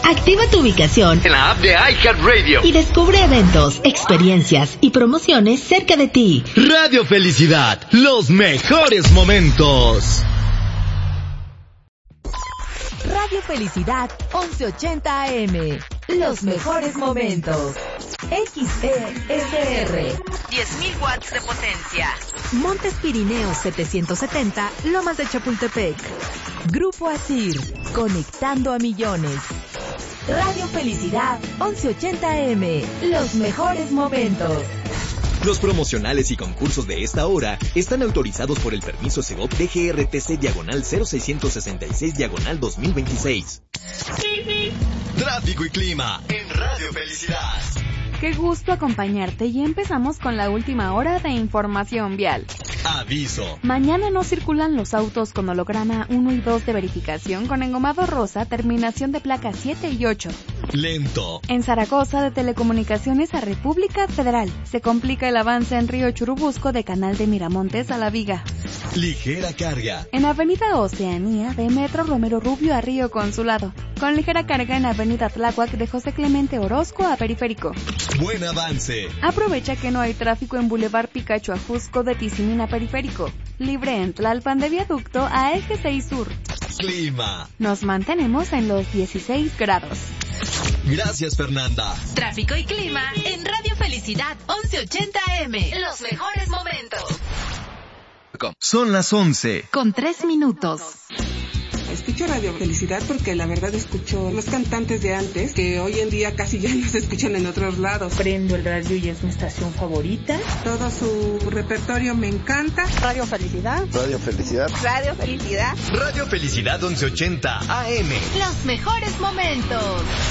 Activa tu ubicación en la app de iHeartRadio y descubre eventos, experiencias y promociones cerca de ti. Radio Felicidad, los mejores momentos. Radio Felicidad 1180 AM. Los mejores momentos. XESR. 10.000 watts de potencia. Montes Pirineos 770, Lomas de Chapultepec. Grupo Asir, conectando a millones. Radio Felicidad 1180 AM. Los mejores momentos. Los promocionales y concursos de esta hora están autorizados por el permiso Segov DGRTC/0666/2026. Tráfico y clima en Radio Felicidad. Qué gusto acompañarte y empezamos con la última hora de información vial. Aviso. Mañana no circulan los autos con holograma 1 y 2 de verificación con engomado rosa, terminación de placas 7 y 8. Lento. En Zaragoza, de Telecomunicaciones a República Federal, se complica el avance en Río Churubusco de Canal de Miramontes a La Viga. Ligera carga. En Avenida Oceanía, de Metro Romero Rubio a Río Consulado. Con ligera carga en Avenida Tláhuac de José Clemente Orozco a Periférico. Buen avance. Aprovecha que no hay tráfico en Boulevard Picacho Ajusco de Tizimín a Periférico. Libre en Tlalpan de Viaducto a Eje 6 Sur. Clima. Nos mantenemos en los 16 grados. Gracias, Fernanda. Tráfico y clima en Radio Felicidad 1180 AM. Los mejores momentos. Son las 11. Con 3 minutos. Escucho Radio Felicidad porque la verdad escucho los cantantes de antes que hoy en día casi ya no se escuchan en otros lados. Prendo el radio y es mi estación favorita. Todo su repertorio me encanta. Radio Felicidad. Radio Felicidad. Radio Felicidad. Radio Felicidad 1180 AM. Los mejores momentos.